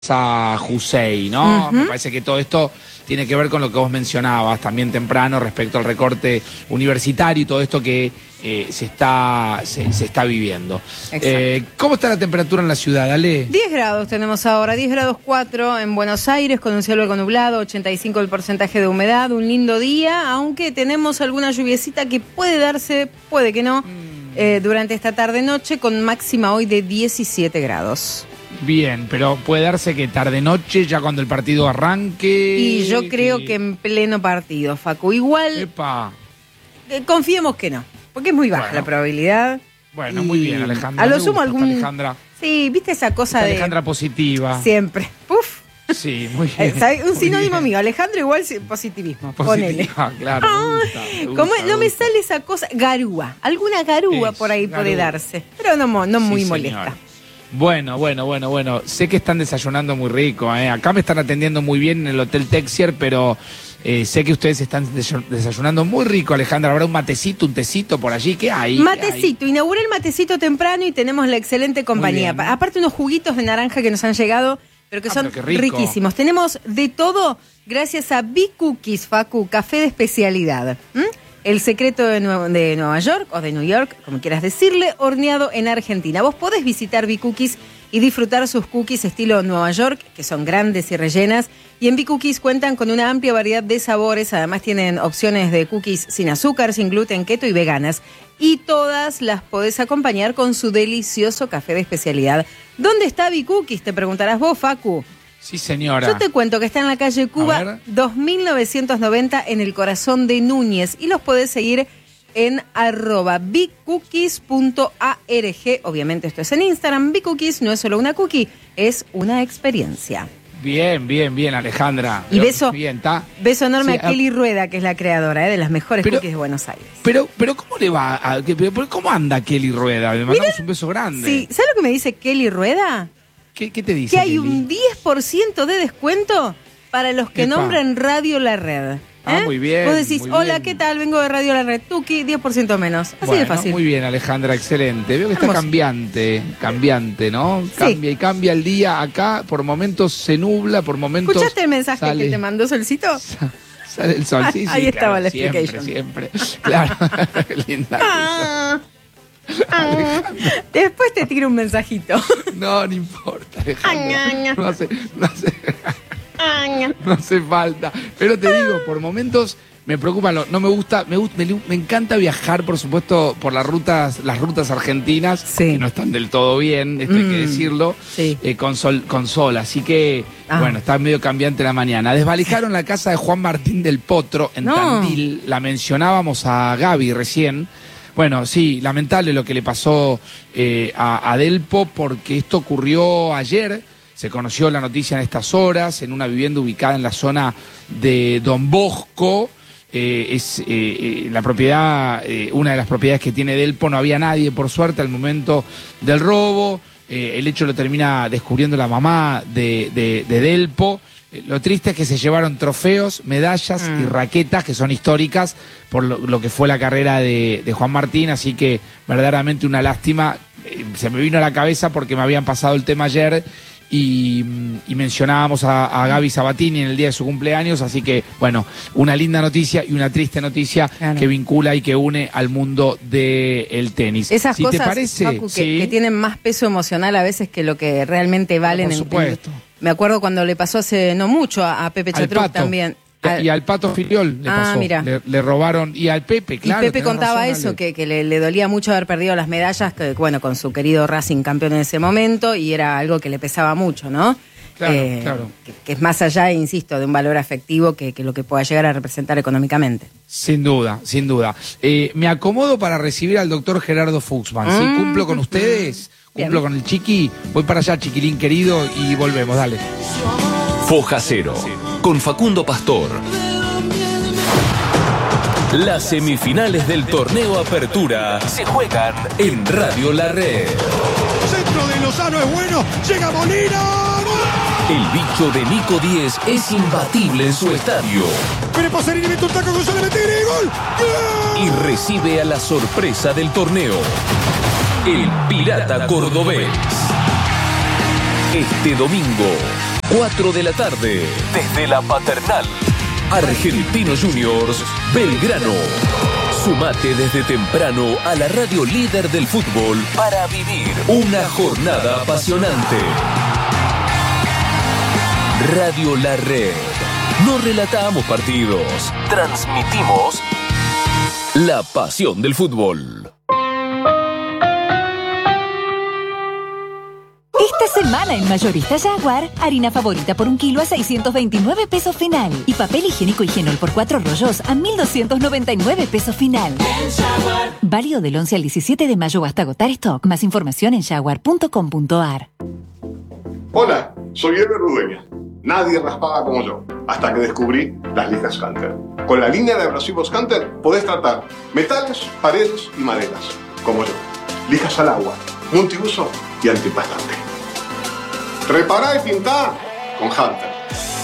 a Jusey, ¿no? Me parece que todo esto tiene que ver con lo que vos mencionabas también temprano respecto al recorte universitario y todo esto que se está viviendo. ¿Cómo está la temperatura en la ciudad, Ale? 10 grados tenemos ahora, 10 grados 4 en Buenos Aires, con un cielo algo nublado, 85 el porcentaje de humedad, un lindo día, aunque tenemos alguna lluviecita que puede darse, puede que no, durante esta tarde-noche, con máxima hoy de 17 grados. Bien, pero puede darse que tarde-noche, ya cuando el partido arranque. Y yo creo que en pleno partido, Facu. Igual, Epa. Confiemos que no, porque es muy baja la probabilidad. Bueno, muy bien, Alejandra. A lo sumo algún... Alejandra. Sí, viste esa cosa de... Alejandra positiva. Siempre. Puf. Sí, muy bien. Un sinónimo mío, Alejandro igual positivismo. Ponele. Claro, me gusta, No me sale esa cosa, garúa. Alguna garúa por ahí puede darse, pero no muy molesta. Bueno. Sé que están desayunando muy rico, Acá me están atendiendo muy bien en el Hotel Texier, pero sé que ustedes están desayunando muy rico, Alejandra. ¿Habrá un matecito, un tecito por allí? ¿Qué hay? Matecito. Inauguré el matecito temprano y tenemos la excelente compañía. Aparte unos juguitos de naranja que nos han llegado, pero que son riquísimos. Tenemos de todo gracias a B-Cookies, Facu, café de especialidad. El secreto de Nueva York, o de New York, como quieras decirle, horneado en Argentina. Vos podés visitar B-Cookies y disfrutar sus cookies estilo Nueva York, que son grandes y rellenas. Y en B-Cookies cuentan con una amplia variedad de sabores. Además tienen opciones de cookies sin azúcar, sin gluten, keto y veganas. Y todas las podés acompañar con su delicioso café de especialidad. ¿Dónde está B-Cookies? Te preguntarás vos, Facu. Sí, señora. Yo te cuento que está en la calle Cuba 2990 en el corazón de Núñez y los podés seguir en @bcookies.arg. Obviamente esto es en Instagram. B-Cookies no es solo una cookie, es una experiencia. Bien, Alejandra. Y beso enorme Sí, a Kelly Rueda, que es la creadora de las mejores cookies de Buenos Aires. Pero ¿cómo le va? ¿Cómo anda Kelly Rueda? Le mandamos un beso grande. Sí, ¿sabes lo que me dice Kelly Rueda? ¿Qué te dice? Que hay un 10% de descuento para los que nombran Radio La Red. Muy bien. Vos decís, hola, ¿qué tal? Vengo de Radio La Red. Tuki, 10% menos. Así de fácil. Muy bien, Alejandra, excelente. Veo que está cambiante, ¿no? Cambia y cambia el día acá. Por momentos se nubla, por momentos. ¿Escuchaste el mensaje que te mandó Solcito? Sale el sol, sí. Ahí estaba la explicación. Siempre. Claro, linda. Después te tiro un mensajito. No importa, Alejandra. No hace falta. Pero te digo, por momentos me preocupa, no me gusta, me encanta viajar, por supuesto, por las rutas argentinas, que no están del todo bien, esto hay que decirlo, con sol. Así que, bueno, está medio cambiante la mañana. Desvalijaron la casa de Juan Martín del Potro en Tandil, la mencionábamos a Gaby recién. Bueno, sí, lamentable lo que le pasó a Delpo, porque esto ocurrió ayer. Se conoció la noticia en estas horas, en una vivienda ubicada en la zona de Don Bosco. Es la propiedad, una de las propiedades que tiene Delpo. No había nadie, por suerte, al momento del robo. El hecho lo termina descubriendo la mamá de Delpo. Lo triste es que se llevaron trofeos, medallas y raquetas que son históricas por lo que fue la carrera de Juan Martín, así que verdaderamente una lástima. Se me vino a la cabeza porque me habían pasado el tema ayer y mencionábamos a Gaby Sabatini en el día de su cumpleaños, así que bueno, una linda noticia y una triste noticia que vincula y que une al mundo del tenis. Esas cosas, ¿te parece? Facu, que tienen más peso emocional a veces que lo que realmente valen. Por supuesto. Me acuerdo cuando le pasó hace no mucho a Pepe Chatruc también. Y al Pato Filiol le pasó. Mira. Le robaron. Y al Pepe, claro. Y Pepe contaba eso, que le dolía mucho haber perdido las medallas, que bueno, con su querido Racing campeón en ese momento, y era algo que le pesaba mucho, ¿no? Claro. Que es más allá, insisto, de un valor afectivo que lo que pueda llegar a representar económicamente. Sin duda. Me acomodo para recibir al doctor Gerardo Fuchsman. ¿Sí? ¿Cumplo con ustedes? ¿Cumplo con el Chiqui? Voy para allá, chiquilín querido, y volvemos, dale. Foja Cero, con Facundo Pastor. Las semifinales del torneo Apertura se juegan en Radio La Red. Centro de Lozano es bueno, llega Molina. El bicho de Nico Díez es imbatible en su estadio. Pero Pasarini mete un taco, González mete y gol. Y recibe a la sorpresa del torneo, el Pirata Cordobés. Este domingo, 4 de la tarde, desde la Paternal. Argentinos Juniors, Belgrano. Sumate desde temprano a la radio líder del fútbol para vivir una jornada apasionante. Radio La Red. No relatamos partidos, transmitimos la pasión del fútbol. Esta semana en Mayorista Jaguar, harina favorita por 1 kilo a 629 pesos final. Y papel higiénico Higienol por 4 rollos a 1.299 pesos final. Válido del 11 al 17 de mayo hasta agotar stock. Más información en jaguar.com.ar. Hola, soy Eber Rudeña. Nadie raspaba como yo, hasta que descubrí las lijas Hunter. Con la línea de abrasivos Hunter podés tratar metales, paredes y maderas, como yo. Lijas al agua, multiuso y antipastante. Repará y pintá con Hunter.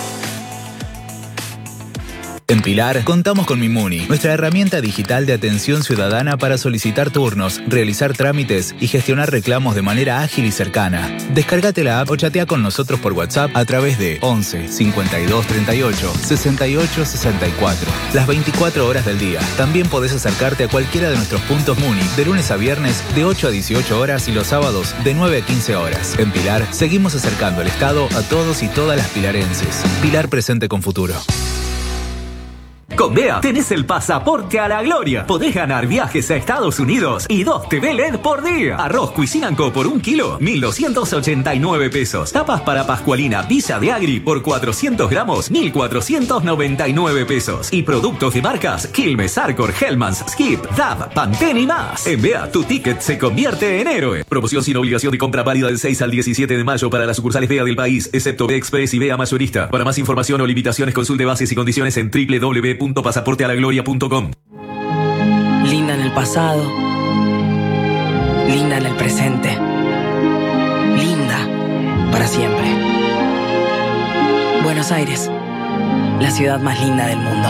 En Pilar, contamos con Mimuni, nuestra herramienta digital de atención ciudadana para solicitar turnos, realizar trámites y gestionar reclamos de manera ágil y cercana. Descárgate la app o chatea con nosotros por WhatsApp a través de 11 52 38 68 64. Las 24 horas del día. También podés acercarte a cualquiera de nuestros puntos Muni de lunes a viernes de 8 a 18 horas y los sábados de 9 a 15 horas. En Pilar, seguimos acercando el Estado a todos y todas las pilarenses. Pilar presente con futuro. Con DEA tenés el pasaporte a la gloria. Podés ganar viajes a Estados Unidos y 2 TV LED por día. Arroz Cuisinanco por 1 kilo, 1.289 pesos. Tapas para Pascualina Villa de Agri por 400 gramos, 1.499 pesos. Y productos de marcas Quilmes, Arcor, Hellmann's, Skip, Dab, Pantene y más. En DEA, tu ticket se convierte en héroe. Promoción sin obligación de compra válida del 6 al 17 de mayo para las sucursales DEA del país, excepto DEA Express y DEA Mayorista. Para más información o limitaciones, consulte bases y condiciones en www.pasaportealagloria.com. Linda en el pasado, linda en el presente, linda para siempre. Buenos Aires, la ciudad más linda del mundo.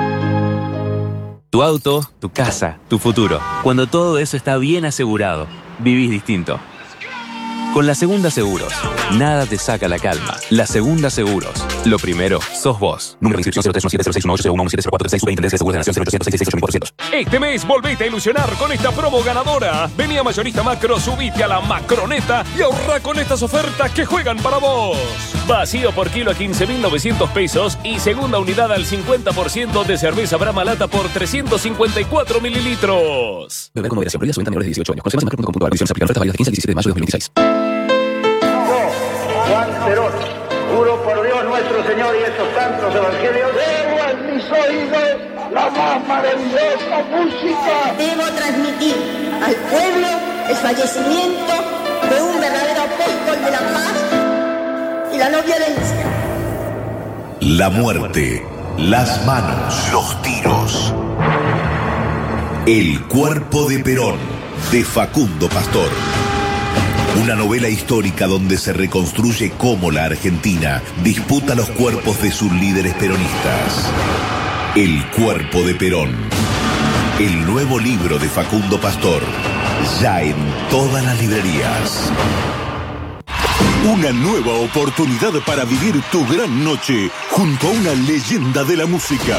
Tu auto, tu casa, tu futuro. Cuando todo eso está bien asegurado, vivís distinto. Con La Segunda Seguros, nada te saca la calma. La Segunda Seguros. Lo primero, sos vos. Número de inscripción 0317061801170436 Superintendencia de Seguros de Nación 0800666800. Este mes volvete a ilusionar con esta promo ganadora. Vení a Mayorista Macro, subite a la Macroneta y ahorra con estas ofertas que juegan para vos. Vacío por kilo a 15.900 pesos y segunda unidad al 50% de cerveza Brahma Lata por 354 mililitros. Beber con moderación. Prohibida su venta a menores de 18 años. Conoce más en macro.com.ar. Condiciones aplican. Ofertas válidas del 15 al 17 de mayo de 2016. Juan Perón, juro por Dios nuestro Señor y estos santos evangelios, debo en mis oídos la más maravillosa música. Debo transmitir al pueblo el fallecimiento de un verdadero apóstol de la paz y la no violencia. La muerte, las manos, los tiros. El cuerpo de Perón, de Facundo Pastor. Una novela histórica donde se reconstruye cómo la Argentina disputa los cuerpos de sus líderes peronistas. El cuerpo de Perón. El nuevo libro de Facundo Pastor. Ya en todas las librerías. Una nueva oportunidad para vivir tu gran noche junto a una leyenda de la música.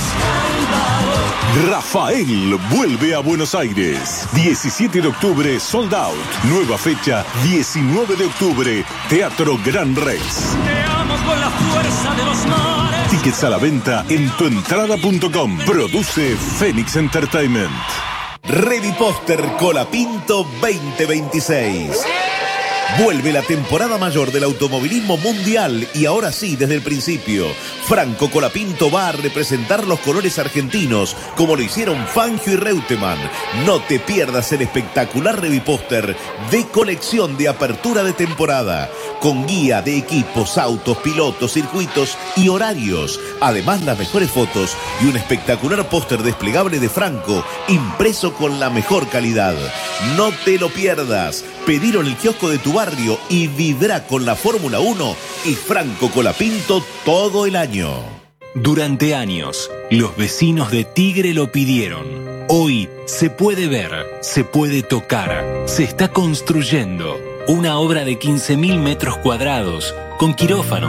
Rafael vuelve a Buenos Aires. 17 de octubre, sold out. Nueva fecha, 19 de octubre, Teatro Gran Rex. Te amo con la fuerza de los mares. Tickets a la venta en tuentrada.com. Produce Phoenix Entertainment. Reviposter Colapinto 2026. Vuelve la temporada mayor del automovilismo mundial y ahora sí, desde el principio, Franco Colapinto va a representar los colores argentinos como lo hicieron Fangio y Reutemann. No te pierdas el espectacular Reviposter de colección de apertura de temporada, con guía de equipos, autos, pilotos, circuitos y horarios. Además, las mejores fotos y un espectacular póster desplegable de Franco, impreso con la mejor calidad. No te lo pierdas. Pedilo en el kiosco de tu barrio y vibra con la Fórmula 1 y Franco Colapinto todo el año. Durante años, los vecinos de Tigre lo pidieron. Hoy se puede ver, se puede tocar, se está construyendo una obra de 15.000 metros cuadrados con quirófanos,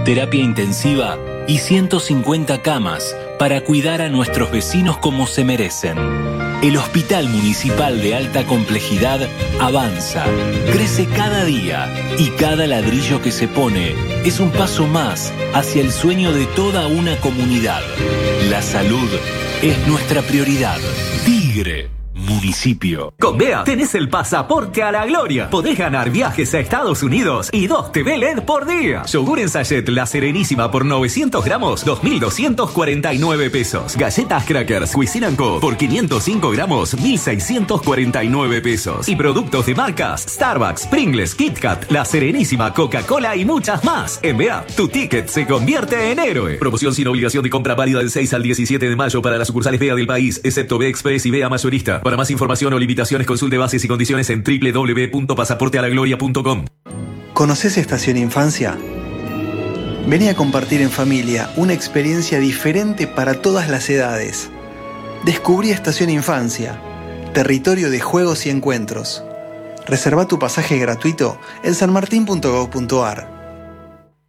terapia intensiva y 150 camas para cuidar a nuestros vecinos como se merecen. El Hospital Municipal de Alta Complejidad avanza, crece cada día y cada ladrillo que se pone es un paso más hacia el sueño de toda una comunidad. La salud es nuestra prioridad. Tigre. Municipio. Con BEA tenés el pasaporte a la gloria. Podés ganar viajes a Estados Unidos y 2 TV LED por día. Yogur en sachet La Serenísima por 900 gramos, 2.249 pesos. Galletas Crackers Cuisine & Co por 505 gramos, 1.649 pesos. Y productos de marcas Starbucks, Pringles, KitKat, La Serenísima, Coca-Cola y muchas más. En BEA, tu ticket se convierte en héroe. Promoción sin obligación de compra válida del 6 al 17 de mayo para las sucursales BEA del país, excepto BEA Express y BEA Mayorista. Para más información o limitaciones, consulte bases y condiciones en www.pasaportealagloria.com. ¿Conoces Estación Infancia? Vení a compartir en familia una experiencia diferente para todas las edades. Descubrí Estación Infancia, territorio de juegos y encuentros. Reserva tu pasaje gratuito en sanmartin.gov.ar.